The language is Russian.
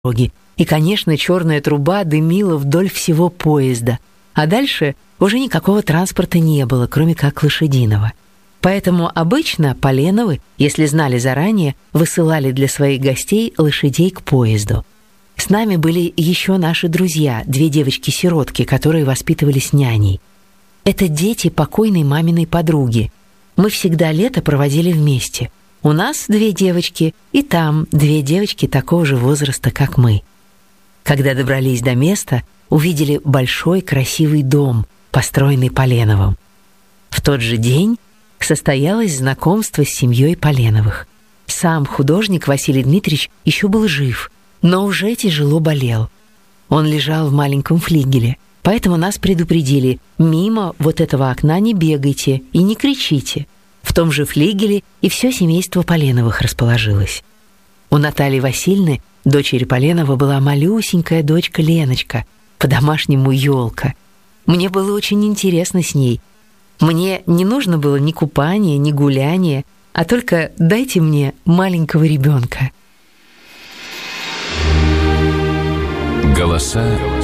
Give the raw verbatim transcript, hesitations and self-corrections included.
дороги. И, конечно, черная труба дымила вдоль всего поезда. А дальше уже никакого транспорта не было, кроме как лошадиного. Поэтому обычно Поленовы, если знали заранее, высылали для своих гостей лошадей к поезду. С нами были еще наши друзья, две девочки-сиротки, которые воспитывались няней. Это дети покойной маминой подруги. Мы всегда лето проводили вместе. У нас две девочки, и там две девочки такого же возраста, как мы. Когда добрались до места, увидели большой красивый дом, построенный Поленовым. В тот же день состоялось знакомство с семьей Поленовых. Сам художник Василий Дмитриевич еще был жив, но уже тяжело болел. Он лежал в маленьком флигеле, поэтому нас предупредили: мимо вот этого окна не бегайте и не кричите. В том же флигеле и все семейство Поленовых расположилось. У Натальи Васильевны, дочери Поленова, была малюсенькая дочка Леночка, по-домашнему ёлка. Мне было очень интересно с ней. Мне не нужно было ни купания, ни гуляния, а только дайте мне маленького ребенка. Голоса